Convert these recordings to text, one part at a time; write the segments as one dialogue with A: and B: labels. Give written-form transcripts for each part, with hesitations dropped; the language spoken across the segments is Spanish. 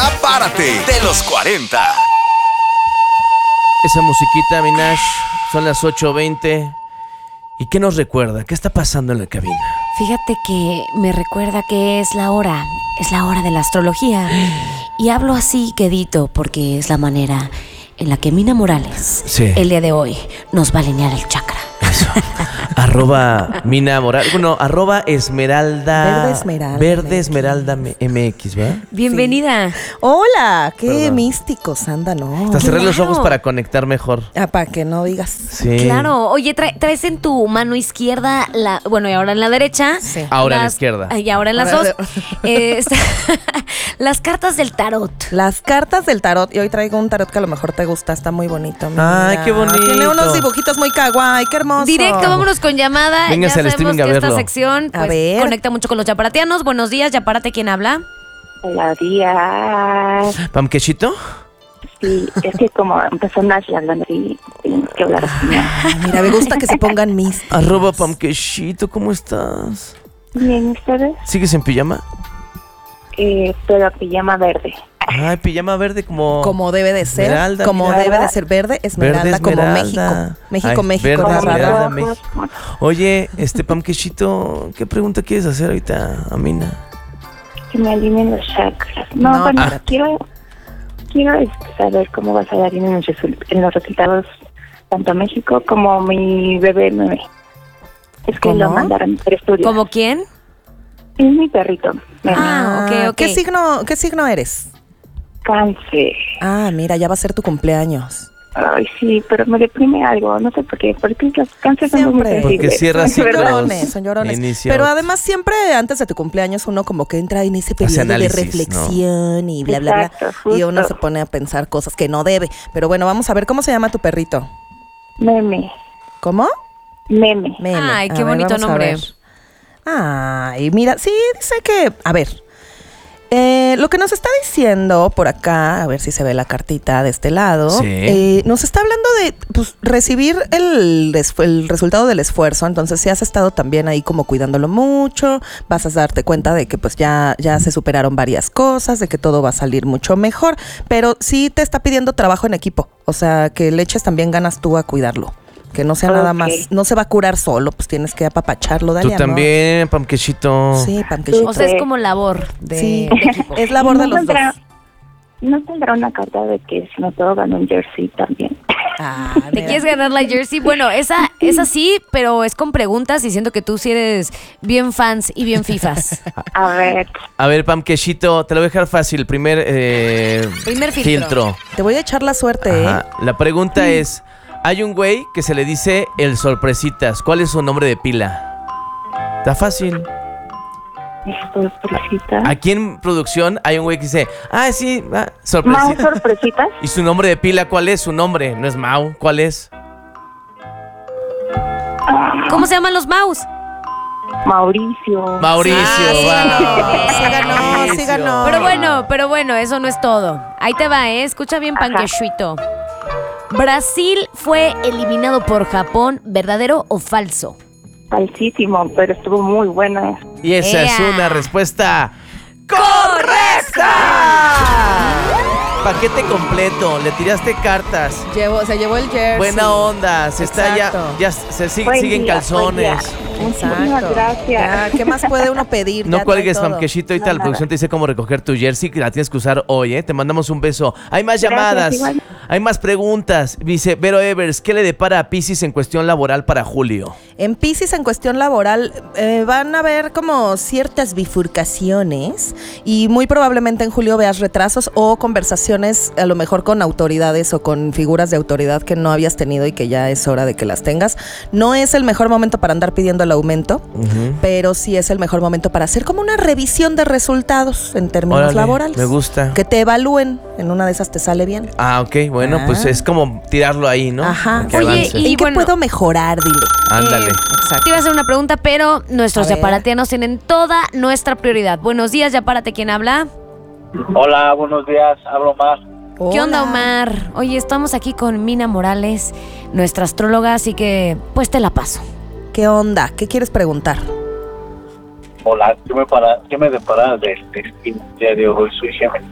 A: Ya Párate de los 40.
B: Esa musiquita, Minash, son las 8:20. ¿Y qué nos recuerda? ¿Qué está pasando en la cabina?
C: Fíjate que me recuerda que es la hora de la astrología. Y hablo así quedito porque es la manera en la que Mina Morales, el día de hoy, nos va a alinear el chakra.
B: Eso. @Mina Morales. Bueno, @Esmeralda. Verde Esmeralda MX, ¿verdad?
C: Bienvenida.
D: Sí. Hola, qué
B: Perdón.
D: místicos anda, ¿no?
B: Hasta cerré los
C: Claro.
B: ojos para conectar mejor.
D: Para que no digas.
B: Sí.
C: Claro. Oye, traes en tu mano izquierda, y ahora en la derecha.
D: Sí.
B: Ahora en la izquierda.
C: Y ahora en las dos. Las cartas del tarot.
D: Las cartas del tarot. Y hoy traigo un tarot que a lo mejor te gusta. Está muy bonito. Mira.
B: Ay, qué bonito.
D: Tiene unos dibujitos muy kawaii. Qué hermoso.
C: Directo, vámonos con llamada.
B: Véngase
C: Ya
B: al
C: sabemos
B: streaming a
C: que esta
B: verlo.
C: sección
D: A ver.
C: conecta mucho con los yaparatianos. Buenos días, Yaparate, ¿quién habla?
E: Hola, días.
B: ¿Pamquechito?
E: Sí, es que como empezó Nash hablando y tenemos que hablar así.
D: Mira, me gusta que se pongan mis.
B: @Pamquechito, ¿cómo estás?
E: Bien, ¿ustedes?
B: ¿Sigues en pijama?
E: Pero pijama verde.
B: Ay, pijama verde
D: Como debe de ser.
B: Esmeralda,
D: como
B: mira.
D: debe de ser. Verde, esmeralda,
B: Verde
D: como
B: esmeralda.
D: México.
B: Ay,
D: México,
B: verde
D: narrada.
B: esmeralda.
E: Ojos,
B: Oye, Pamquechito, ¿qué pregunta quieres hacer ahorita a Mina?
E: que me alineen los chakras.
D: No,
E: No, bueno,
D: espérate.
E: quiero saber cómo va a salir en los resultados tanto México como mi bebé. Es que
D: ¿Cómo?
E: lo mandaron por estudios.
C: ¿Cómo quién?
E: Es mi perrito.
C: Ok.
D: ¿Qué signo eres?
E: Cáncer.
D: Ah, mira, ya va a ser tu cumpleaños.
E: Ay, sí, pero me deprime algo, no sé por qué, porque los cánceres son muy
D: Siempre.
E: sensibles.
B: Porque cierra
D: Son
B: ciclos.
D: llorones, son llorones.
B: Inicio.
D: Pero además siempre antes de tu cumpleaños uno como que entra en ese
B: Hace
D: periodo
B: análisis,
D: de reflexión y bla, bla, bla.
E: Exacto,
D: Y uno
E: justo.
D: se pone a pensar cosas que no debe. Pero bueno, vamos a ver cómo se llama tu perrito.
E: Meme.
D: ¿Cómo?
E: Meme.
D: Meme.
C: Ay,
D: A
C: qué
D: ver,
C: bonito
D: vamos a
C: nombre.
D: ver. Ay, mira, sí, dice que, a ver, lo que nos está diciendo por acá, a ver si se ve la cartita de este lado,
B: Sí.
D: nos está hablando de recibir el resultado del esfuerzo. Entonces, si has estado también ahí como cuidándolo mucho, vas a darte cuenta de que pues ya se superaron varias cosas, de que todo va a salir mucho mejor, pero sí te está pidiendo trabajo en equipo, o sea, que le eches también ganas tú a cuidarlo. Que no sea nada
E: Ok.
D: más, no se va a curar solo, pues tienes que apapacharlo, dale
B: Tú
D: amor.
B: también, Pamquechito.
D: Sí, panquechito.
C: O sea, es como labor de,
D: Sí,
C: de equipo.
D: es labor de los dos.
E: ¿No tendrá una carta de que si no todo gana un jersey también?
D: Ah,
C: ¿Te
D: mira.
C: quieres ganar la jersey? Bueno, esa sí, pero es con preguntas y siento que tú sí eres bien fans y bien fifas.
E: A ver,
B: A ver, Pamquechito, te lo voy a dejar fácil. Primer
C: filtro.
D: Te voy a echar la suerte,
B: Ajá. La pregunta es, hay un güey que se le dice el sorpresitas. ¿Cuál es su nombre de pila? Está fácil.
E: sorpresita.
B: Aquí en producción hay un güey que dice, sí,
E: ¿Más
B: sorpresita.
E: sorpresitas?
B: ¿Y su nombre de pila cuál es? Su nombre, no es Mau, ¿cuál es?
C: ¿Cómo se llaman los mouse?
E: Mauricio.
B: Mauricio,
C: sí,
B: va.
D: Sí ganó, sí
B: Mauricio.
D: ganó.
C: Pero bueno, eso no es todo. Ahí te va, escucha bien,
E: Ajá.
C: Panquechito. Brasil fue eliminado por Japón, ¿verdadero o falso?
E: Falsísimo, pero estuvo muy buena.
B: Y esa es
C: ¡Ea!
B: una respuesta correcta. Paquete completo, le tiraste cartas.
D: Se llevó el jersey.
B: Buena onda, se está
D: Exacto.
B: ya se
E: Buen
B: siguen
E: día,
B: calzones.
E: buen día. Muchísimas
D: Exacto.
E: gracias.
D: Ya, ¿qué más puede uno pedir?
B: No
D: Ya
B: cuelgues,
D: trae todo.
B: Pamquechito, ahorita la
E: Nada.
B: producción te dice cómo recoger tu jersey, que la tienes que usar hoy, ¿eh? Te mandamos un beso. Hay más
E: Gracias,
B: llamadas,
E: igual.
B: hay más preguntas. Dice Vero Evers, ¿qué le depara a Piscis en cuestión laboral para julio?
D: En Piscis, en cuestión laboral, van a haber como ciertas bifurcaciones y muy probablemente en julio veas retrasos o conversaciones a lo mejor con autoridades o con figuras de autoridad que no habías tenido y que ya es hora de que las tengas. No es el mejor momento para andar pidiendo el aumento, pero sí es el mejor momento para hacer como una revisión de resultados en términos
B: Órale,
D: laborales.
B: me gusta.
D: Que te evalúen, en una de esas te sale bien.
B: Ok, bueno, pues es como tirarlo ahí, ¿no?
D: Ajá.
B: Para que
C: Oye,
B: avance.
C: y
D: ¿En qué
C: bueno,
D: puedo mejorar? Dile.
B: Ándale.
D: Exacto.
C: Te iba a hacer una pregunta, pero nuestros
D: A ver.
C: yaparatianos tienen toda nuestra prioridad. Buenos días, Yapárate, ¿quién habla?
F: Hola, buenos días, hablo más.
C: ¿Qué onda,
D: Hola.
C: Omar? Oye, estamos aquí con Mina Morales, nuestra astróloga, así que pues te la paso.
D: ¿Qué onda? ¿Qué quieres preguntar?
F: Hola, ¿qué me depara del destino el día de hoy? Soy Géminis.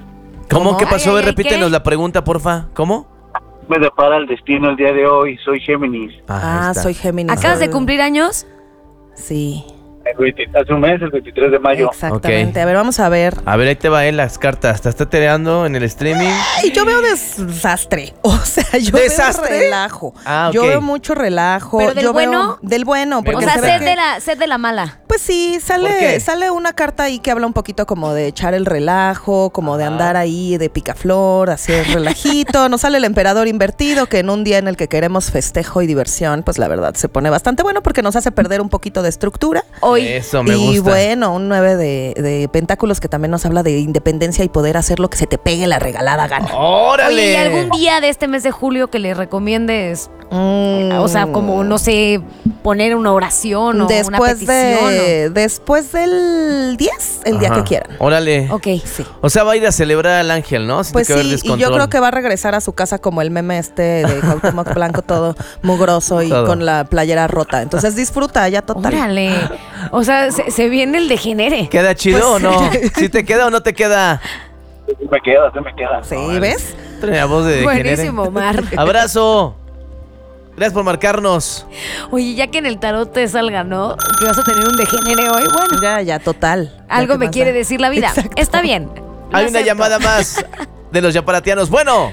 B: ¿Cómo? ¿Qué pasó?
C: Ay, ay, ay,
B: Repítenos
C: ¿qué?
B: la pregunta, porfa. ¿Cómo?
F: Me depara el destino el día de hoy. Soy Géminis.
B: Ahí está.
D: Soy Géminis.
C: ¿Acabas de cumplir años?
D: Sí.
F: Hace un mes, el 23 de mayo.
D: Exactamente.
B: Ok.
D: A ver, vamos a ver.
B: A ver, ahí te va las cartas. Te está tereando en el streaming.
D: Ay, yo veo desastre. O sea, yo
B: ¿Desastre?
D: veo relajo.
B: Ah, ok.
D: Yo veo mucho relajo.
C: ¿Pero del
D: Yo veo-
C: bueno?
D: del bueno. Porque
C: O sea,
D: se ve que-
C: sed de la mala.
D: Pues sí,
B: ¿Por qué?
D: sale una carta ahí que habla un poquito como de echar el relajo, como de andar ahí de picaflor, hacer relajito. Nos sale el emperador invertido, que en un día en el que queremos festejo y diversión, pues la verdad se pone bastante bueno porque nos hace perder un poquito de estructura.
C: Hoy.
B: Eso me
D: Y
B: gusta.
D: bueno, un 9 de pentáculos que también nos habla de independencia y poder hacer lo que se te pegue la regalada gana.
B: ¡Órale!
C: Oye, ¿y algún día de este mes de julio que le recomiendes? O sea, como, no sé, poner una oración o una
D: después
C: petición.
D: después del 10, el día
B: Ajá.
D: que quieran.
B: Órale.
C: Ok.
D: Sí.
B: O sea, va a ir a celebrar al ángel, ¿no? Siente
D: Pues
B: que va a haber
D: sí, y yo
B: descontrol.
D: creo que va a regresar a su casa como el meme de Cuauhtémoc Blanco, todo mugroso y
B: Todo.
D: con la playera rota. Entonces disfruta ya total.
C: Órale. O sea, se viene el degenere.
B: ¿Queda chido
D: Pues
B: o no? ¿Sí te queda o no te queda?
F: Se me queda, se me queda.
D: Sí, ¿ves?
B: Trae la voz de
C: Buenísimo, Omar.
B: Abrazo. Gracias por marcarnos.
C: Oye, ya que en el tarot te salga, ¿no? Que vas a tener un degenere hoy. Bueno,
D: Ya, total. Ya,
C: algo
D: ¿qué
C: me
D: más
C: quiere
D: da?
C: decir la vida.
D: Exacto.
C: Está bien. Lo
B: Hay una
C: acepto.
B: llamada más de los yaparatianos. Bueno,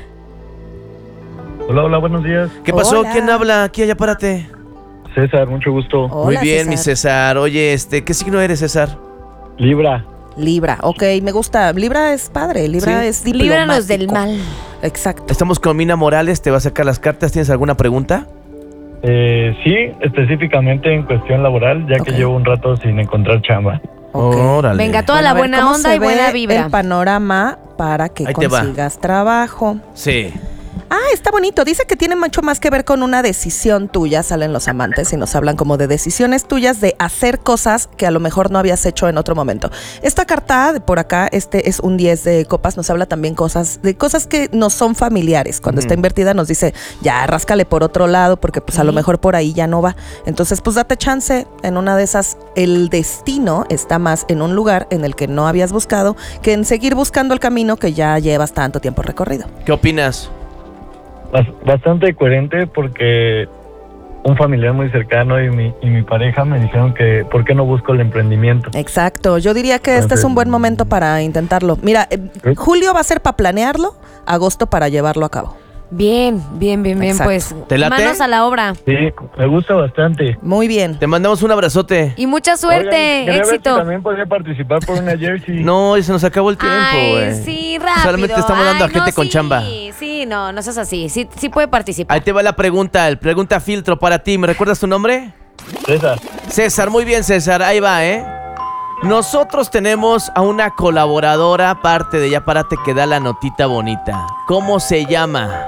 G: Hola, hola, buenos días.
B: ¿qué pasó?
D: Hola.
B: ¿Quién habla? Aquí, Yapárate.
G: César, mucho gusto.
B: Muy
D: Hola,
B: bien, mi César. Oye, ¿qué signo eres, César?
G: Libra.
D: Libra, ok, me gusta. Libra es padre, Libra
B: Sí.
D: es diplomático.
C: Líbranos del mal.
D: Exacto.
B: Estamos con Mina Morales, te va a sacar las cartas. ¿Tienes alguna pregunta?
G: Sí, específicamente en cuestión laboral, ya que
D: Ok.
G: llevo un rato sin encontrar chamba.
D: Ok.
B: Órale.
C: Venga, toda
D: Bueno,
C: la
D: a ver,
C: buena
D: ¿cómo
C: onda
D: se
C: y buena
D: ve
C: vibra.
D: el panorama para que
B: Ahí te va.
D: consigas trabajo?
B: Sí.
D: Está bonito. Dice que tiene mucho más que ver con una decisión tuya. Salen los amantes y nos hablan como de decisiones tuyas de hacer cosas que a lo mejor no habías hecho en otro momento. Esta carta de por acá, este es un 10 de copas, nos habla también de cosas que no son familiares. Cuando está invertida nos dice, ya, ráscale por otro lado porque pues a lo mejor por ahí ya no va. Entonces pues date chance. En una de esas, el destino está más en un lugar en el que no habías buscado que en seguir buscando el camino que ya llevas tanto tiempo recorrido.
B: ¿Qué opinas?
G: Bastante coherente porque un familiar muy cercano y mi pareja me dijeron que ¿por qué no busco el emprendimiento?
D: Exacto, yo diría que este es un buen momento para intentarlo. Mira, julio va a ser para planearlo, agosto para llevarlo a cabo.
C: Bien, bien, bien, bien.
D: Exacto.
C: Pues
B: ¿Te late?
C: manos a la obra.
G: Sí, me gusta bastante.
D: Muy bien.
B: Te mandamos un abrazote.
C: Y mucha suerte,
G: Oigan, quería ver si
C: éxito.
G: también podría participar por una jersey.
B: No, se nos acabó el tiempo,
C: Ay,
B: güey.
C: sí, rápido.
B: Solamente estamos dando a
C: Ay,
B: gente
C: no,
B: con
C: sí,
B: chamba.
C: Sí, no seas así. Sí puede participar.
B: Ahí te va la pregunta, el pregunta filtro para ti. ¿Me recuerdas tu nombre?
G: César.
B: César, muy bien, César. Ahí va, ¿eh? Nosotros tenemos a una colaboradora, aparte de Ya Párate, que da la notita bonita. ¿Cómo se llama?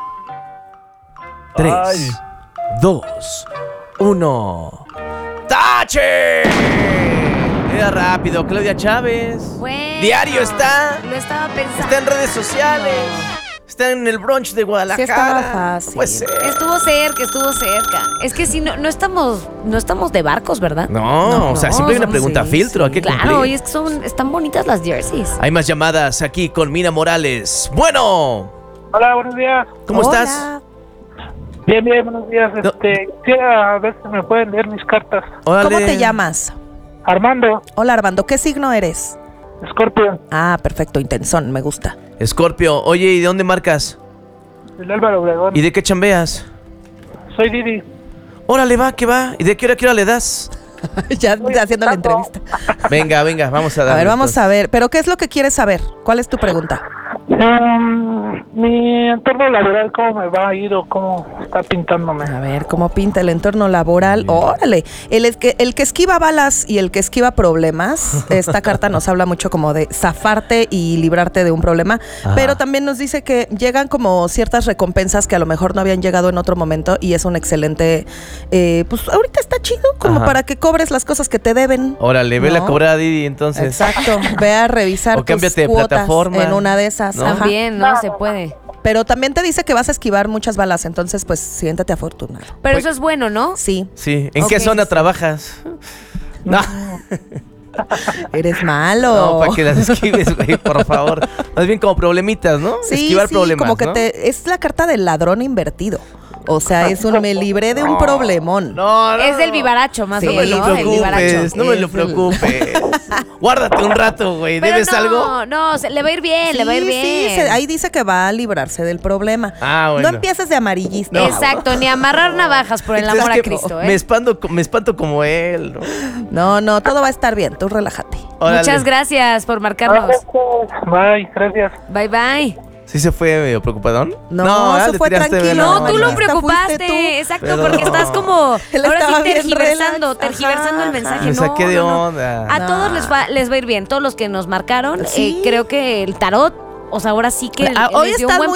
B: 3,
G: Ay.
B: 2, 1. ¡Tache! Era rápido, Claudia Chávez.
C: Bueno,
B: Diario está.
C: Lo estaba pensando.
B: Está en redes sociales. Está en el brunch de Guadalajara.
D: Sí estaba fácil.
B: Pues,
C: Estuvo cerca. Es que si no estamos de barcos, ¿verdad?
B: no, o sea, siempre hay una
C: somos-
B: pregunta
D: sí,
B: filtro. Hay que
C: Claro,
B: cumplir.
C: y es que están bonitas las jerseys.
B: Hay más llamadas aquí con Mina Morales. Bueno,
F: Hola, buenos días.
B: ¿cómo
D: Hola.
B: estás?
F: Bien, buenos días.
B: No.
F: Quisiera ver si me pueden leer mis cartas.
B: Órale.
D: ¿Cómo te llamas?
F: Armando,
D: Hola Armando, ¿qué signo eres?
F: Scorpio,
D: Perfecto, intensón, me gusta.
B: Escorpio, oye, ¿y de dónde marcas?
F: el Álvaro Obregón.
B: ¿Y de qué chambeas?
F: Soy Didi.
B: Órale, va, que va. ¿Y de qué hora le das?
D: Ya haciendo la entrevista.
B: Venga, vamos a
D: A
B: darle.
D: ver, vamos
B: entonces.
D: a ver. ¿Pero qué es lo que quieres saber? ¿Cuál es tu pregunta?
F: Mi entorno laboral, ¿cómo me va a ir o cómo está pintándome?
D: A ver, ¿cómo pinta el entorno laboral? Órale, el que esquiva balas y el que esquiva problemas, esta carta nos habla mucho como de zafarte y librarte de un problema,
B: Ajá.
D: pero también nos dice que llegan como ciertas recompensas que a lo mejor no habían llegado en otro momento y es un excelente, pues ahorita está chido como
B: Ajá.
D: para que cobres las cosas que te deben.
B: Órale, ve la
D: ¿no?
B: cobrada, Didi, entonces.
D: Exacto, ve a revisar
B: O
D: tus
B: cámbiate de
D: cuotas
B: plataforma,
D: en una de esas.
B: ¿no?
D: Ajá.
C: También, ¿no? Se puede.
D: Pero también te dice que vas a esquivar muchas balas, entonces pues siéntate afortunado.
C: Pero eso es bueno, ¿no?
D: Sí.
B: Sí. ¿En
C: Ok.
B: qué zona trabajas? No.
D: Eres malo.
B: No, para que las esquives, güey, por favor. Más bien como problemitas, ¿no?
D: Sí,
B: esquivar problemas,
D: como que
B: ¿no?
D: es la carta del ladrón invertido. O sea, es un me libré de un problemón.
B: No,
C: Es del vivaracho, más
D: Sí,
C: bien,
B: No
C: ¿no?
B: me
C: El
B: lo
C: vivaracho.
B: preocupes, no me lo preocupes. Guárdate un rato, güey.
C: Pero
B: ¿Debes algo?
C: No, le va a ir bien, le va a ir bien.
D: Sí, ahí dice que va a librarse del problema.
B: Ah, bueno.
D: No empieces de amarillista.
B: No.
C: Exacto, ni amarrar navajas por el
B: Es
C: amor
B: que
C: a Cristo, ¿eh?
B: me espanto como él, ¿no?
D: No, todo va a estar bien. Tú relájate.
B: Órale.
C: Muchas gracias por marcarnos.
F: Bye, gracias.
C: Bye, bye.
B: ¿Sí se fue medio preocupadón?
D: No,
B: ya
D: se
B: le
D: fue
B: tiraste
D: tranquilo.
C: No, tú lo
D: Esta
C: preocupaste.
D: fuiste tú.
C: Exacto,
B: Pero-
C: porque estás como
D: Él
C: ahora
D: estaba
C: sí
D: bien
C: tergiversando
D: relax.
C: el
D: Ajá,
C: mensaje.
B: Me
C: No,
B: saqué de
C: no.
B: onda.
C: A todos les va a ir bien. Todos los que nos marcaron,
D: Sí.
C: creo que el tarot, o sea, ahora sí que
D: Hoy
C: les dio
D: están
C: un buen
D: muy